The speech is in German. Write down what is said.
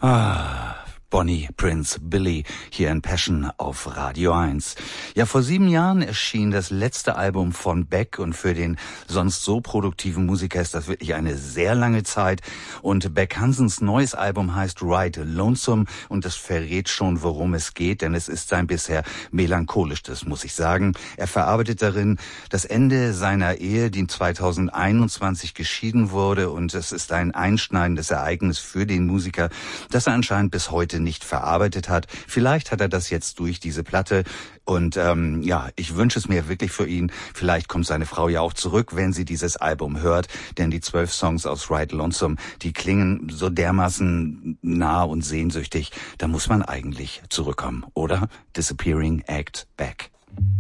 Ah, Bonnie, Prince, Billy, hier in Passion auf Radio 1. Ja, vor 7 Jahren erschien das letzte Album von Beck und für den sonst so produktiven Musiker ist das wirklich eine sehr lange Zeit. Und Beck Hansens neues Album heißt Ride Lonesome und das verrät schon, worum es geht, denn es ist sein bisher melancholischstes, muss ich sagen. Er verarbeitet darin das Ende seiner Ehe, die 2021 geschieden wurde, und es ist ein einschneidendes Ereignis für den Musiker, das er anscheinend bis heute nicht verarbeitet hat. Vielleicht hat er das jetzt durch diese Platte und ich wünsche es mir wirklich für ihn. Vielleicht kommt seine Frau ja auch zurück, wenn sie dieses Album hört, denn die 12 Songs aus Ride Lonesome, die klingen so dermaßen nah und sehnsüchtig. Da muss man eigentlich zurückkommen, oder? Disappearing Act Back.